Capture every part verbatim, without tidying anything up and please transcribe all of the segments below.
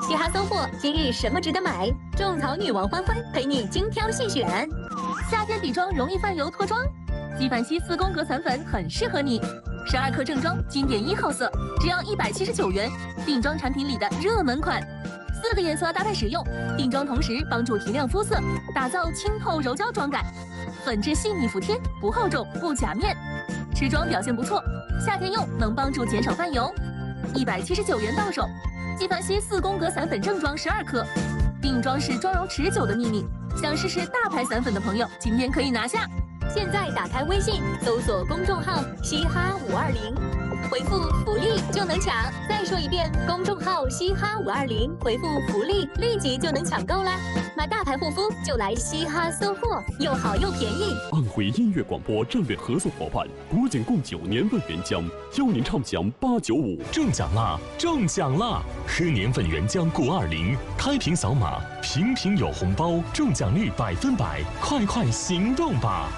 嘻哈搜货，今日什么值得买？种草女王欢欢陪你精挑细选。夏天底妆容易泛油脱妆，纪梵希四宫格散粉很适合你。十二克正装经典一号色，只要一百七十九元，定妆产品里的热门款。四个颜色搭配使用，定妆同时帮助提亮肤色，打造清透柔焦妆感。粉质细腻服帖，不厚重不假面，持妆表现不错，夏天用能帮助减少泛油。一百七十九元到手。纪梵希四宫格散粉正装十二克，定妆是妆容持久的秘密。想试试大牌散粉的朋友，今天可以拿下。现在打开微信，搜索公众号“嘻哈五二零”，回复“福利”就能抢。再说一遍，公众号“嘻哈五二零”，回复“福利”，立即就能抢购啦！买大牌护肤就来嘻哈搜货，又好又便宜。 安徽音乐广播战略合作伙伴国景贡酒年份原浆，邀您畅享八九五中奖啦！中奖啦！喝年份原浆固二零，开瓶扫码，瓶瓶有红包，中奖率百分百，快快行动吧！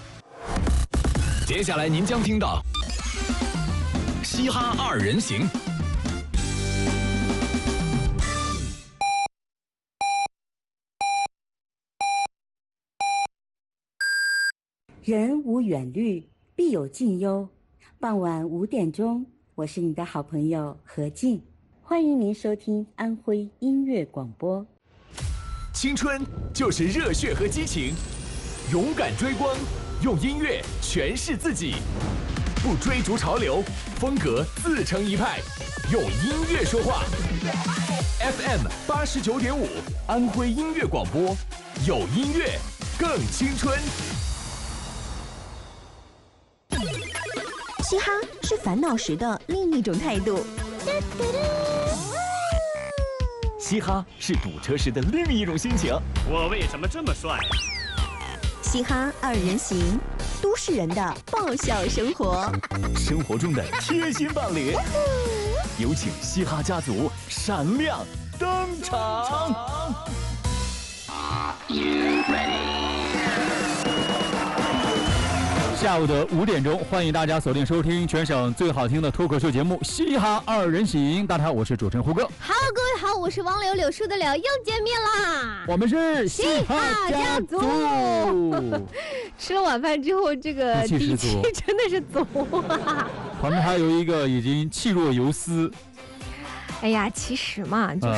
接下来您将听到嘻哈二人行。 人无远虑，必有近忧。傍晚五点钟，我是你的好朋友何静，欢迎您收听安徽音乐广播。 青春就是热血和激情，勇敢追光，用音乐诠释自己，不追逐潮流，风格自成一派，用音乐说话。F M 八十九点五，安徽音乐广播，有音乐更青春。 嘻哈是烦恼时的另一种态度， 嘻哈是堵车时的另一种心情。 我为什么这么帅？ 嘻哈二人行，都市人的爆笑生活， 生活中的贴心伴侣。有请嘻哈家族闪亮登场。 下午的五点钟，欢迎大家锁定收听全省最好听的脱口秀节目《嘻哈二人行》。大家好，我是主持人胡歌。 Hello， 各位好，我是王柳柳树的柳，又见面啦！ 我们是嘻哈家族。 吃了晚饭之后，这个底气真的是足啊！ 旁边还有一个已经气若游丝。 哎呀，其实嘛，就是。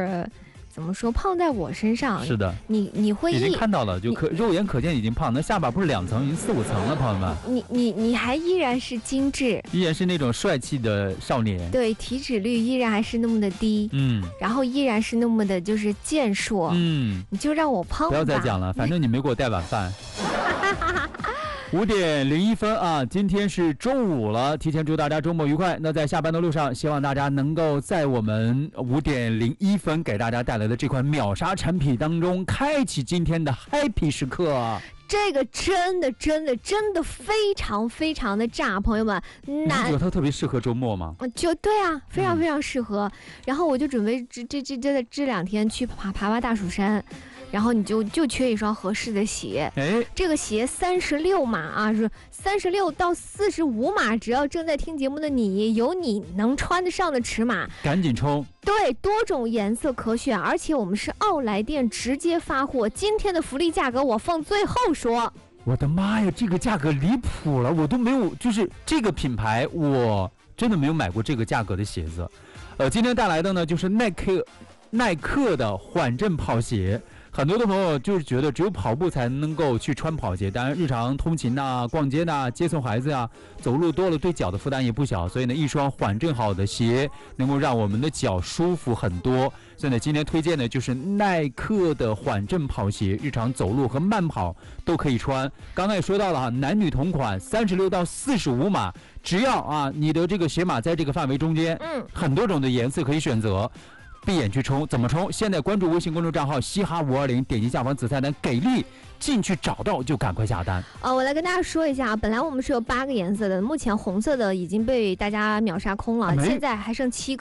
嗯怎么说？胖在我身上， 是的， 你你会已经看到了，就可肉眼可见已经胖，那下巴不是两层，已经四五层了，朋友们。 你你你还依然是精致， 依然是那种帅气的少年。 对，体脂率依然还是那么的低， 嗯， 然后依然是那么的就是健硕， 嗯， 你就让我胖吧。 不要再讲了，反正你没给我带晚饭。五点零一分啊！今天是周五了，提前祝大家周末愉快。那在下班的路上，希望大家能够在我们五点零一分给大家带来的这款秒杀产品当中，开启今天的 happy 时刻。 这个真的真的真的非常非常的炸，朋友们。 你觉得它特别适合周末吗？ 就对啊，非常非常适合。嗯、然后我就准备这这这这这两天去爬爬爬大蜀山。然后你就就缺一双合适的鞋， 哎， 这个鞋三十六码啊，是三十六到四十五码，只要正在听节目的你，有你能穿得上的尺码， 赶紧冲！ 对，多种颜色可选，而且我们是奥莱店直接发货，今天的福利价格我放最后说。 我的妈呀，这个价格离谱了，我都没有，就是这个品牌，我真的没有买过这个价格的鞋子。呃，今天带来的呢，就是耐克耐克的缓震跑鞋。很多的朋友就是觉得只有跑步才能够去穿跑鞋，当然日常通勤呐、啊、逛街呐、啊、接送孩子呀、啊、走路多了对脚的负担也不小，所以呢一双缓震好的鞋能够让我们的脚舒服很多。所以呢今天推荐的就是耐克的缓震跑鞋，日常走路和慢跑都可以穿。刚才也说到了哈，男女同款，三十六到四十五码，只要啊你的这个鞋码在这个范围中间， 嗯， 很多种的颜色可以选择。闭眼去冲，怎么冲？现在关注微信公众账号嘻哈五二零，点击下方紫菜单给力，进去找到就赶快下单。 呃，我来跟大家说一下，本来我们是有八个颜色的，目前红色的已经被大家秒杀空了，现在还剩七个。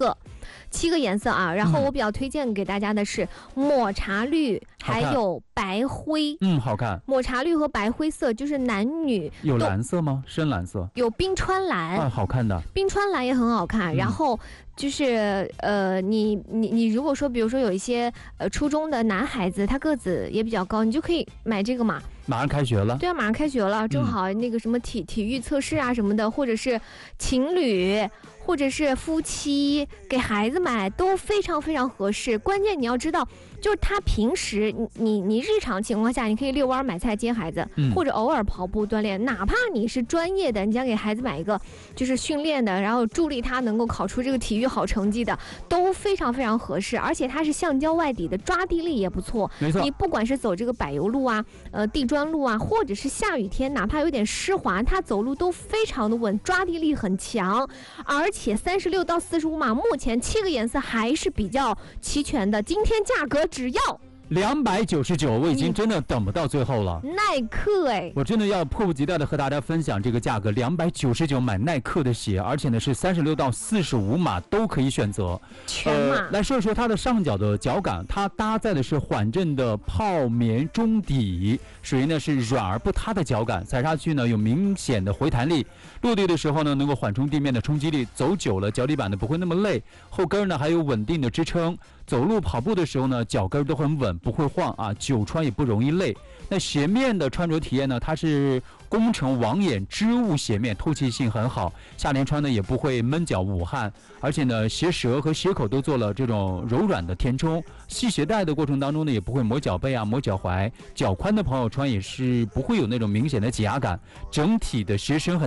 七个颜色啊。然后我比较推荐给大家的是抹茶绿，还有白灰。 嗯，好看。 抹茶绿和白灰色就是男女有蓝色吗？深蓝色。 有冰川蓝啊，好看的。冰川蓝也很好看。嗯、然后就是呃，你你你如果说比如说有一些呃初中的男孩子，他个子也比较高，你就可以买这个嘛。 马上开学了。 对啊，马上开学了，正好那个什么体、嗯、体育测试啊什么的，或者是情侣。或者是夫妻给孩子买都非常非常合适，关键你要知道，就是他平时你你你日常情况下，你可以遛弯买菜接孩子，嗯、或者偶尔跑步锻炼，哪怕你是专业的，你想给孩子买一个就是训练的，然后助力他能够考出这个体育好成绩的，都非常非常合适，而且它是橡胶外底的，抓地力也不错。 没错， 你不管是走这个柏油路啊，呃地砖路啊，或者是下雨天，哪怕有点湿滑，它走路都非常的稳，抓地力很强，而且三十六到四十五码，目前七个颜色还是比较齐全的。今天价格只要两百九十九，我已经真的等不到最后了。 耐克哎， 我真的要迫不及待的和大家分享这个价格，两百九十九买耐克的鞋，而且呢是三十六到四十五码都可以选择。 全码、 呃。来说一说它的上脚的脚感，它搭载的是缓震的泡棉中底，属于呢是软而不塌的脚感，踩下去呢有明显的回弹力，落地的时候呢能够缓冲地面的冲击力，走久了脚底板呢不会那么累，后跟呢还有稳定的支撑。走路跑步的时候呢，脚跟都很稳，不会晃啊，久穿也不容易累。那鞋面的穿着体验呢，它是工程网眼织物鞋面，透气性很好，夏天穿呢也不会闷脚捂汗，而且呢鞋舌和鞋口都做了这种柔软的填充，系鞋带的过程当中呢也不会磨脚背啊、磨脚踝，脚宽的朋友穿也是不会有那种明显的挤压感，整体的鞋身很